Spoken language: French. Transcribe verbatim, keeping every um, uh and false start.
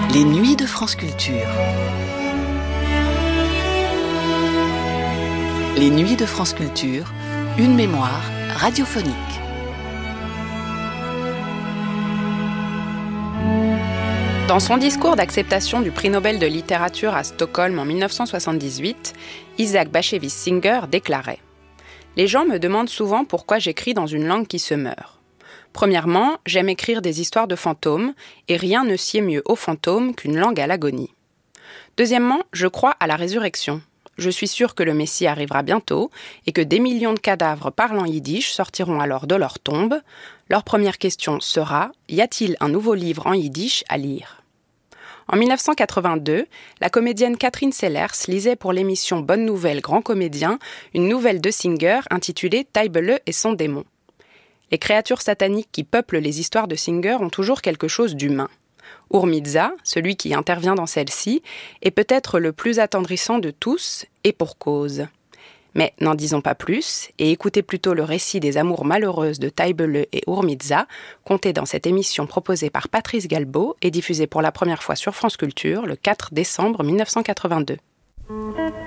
Les nuits de France Culture. Les nuits de France Culture, une mémoire radiophonique. Dans son discours d'acceptation du prix Nobel de littérature à Stockholm en dix-neuf cent soixante-dix-huit, Isaac Bashevis Singer déclarait « Les gens me demandent souvent pourquoi j'écris dans une langue qui se meurt. Premièrement, j'aime écrire des histoires de fantômes, et rien ne sied mieux aux fantômes qu'une langue à l'agonie. Deuxièmement, je crois à la résurrection. Je suis sûr que le Messie arrivera bientôt et que des millions de cadavres parlant yiddish sortiront alors de leur tombe. Leur première question sera « Y a-t-il un nouveau livre en yiddish à lire ?» En dix-neuf cent quatre-vingt-deux, la comédienne Catherine Sellers lisait pour l'émission Bonne Nouvelle Grand Comédien une nouvelle de Singer intitulée Taibele et son démon. Les créatures sataniques qui peuplent les histoires de Singer ont toujours quelque chose d'humain. Urmiza, celui qui intervient dans celle-ci, est peut-être le plus attendrissant de tous, et pour cause. Mais n'en disons pas plus, et écoutez plutôt le récit des amours malheureuses de Taibele et Urmiza, conté dans cette émission proposée par Patrice Galbaud et diffusée pour la première fois sur France Culture le quatre décembre dix-neuf cent quatre-vingt-deux.